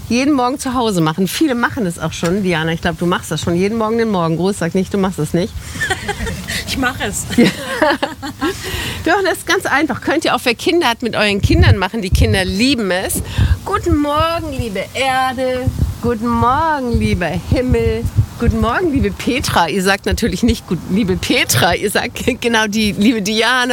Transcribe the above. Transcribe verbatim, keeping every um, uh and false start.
jeden Morgen zu Hause machen. Viele machen es auch schon. Diana, ich glaube, du machst das schon jeden Morgen den Morgengruß. Sag nicht, du machst es nicht. Ich mache es. Doch, das ist ganz einfach. Könnt ihr auch, wer Kinder hat, mit euren Kindern machen. Die Kinder lieben es. Guten Morgen, liebe Erde. Guten Morgen, lieber Himmel. Guten Morgen, liebe Petra. Ihr sagt natürlich nicht gut, liebe Petra. Ihr sagt genau die liebe Diana.